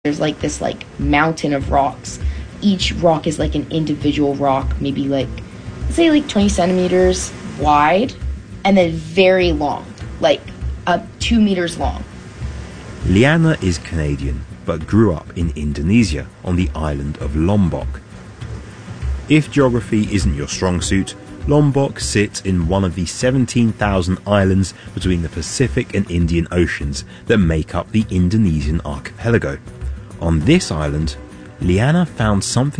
there's like this like mountain of rocks. Each rock is like an individual rock, maybe like, let's say like 20 centimeters wide, and then very long, like 2 meters long. Liana is Canadian, but grew up in Indonesia on the island of Lombok. If geography isn't your strong suit, Lombok sits in one of the 17,000 islands between the Pacific and Indian Oceans that make up the Indonesian archipelago. On this island, Liana found something